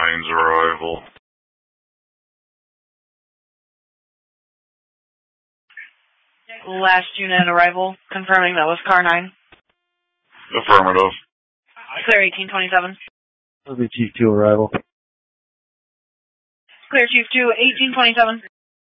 9's arrival. Last unit arrival, confirming that was car 9. Affirmative. Clear 1827. That'll be Chief 2 arrival. Clear Chief 2, 1827.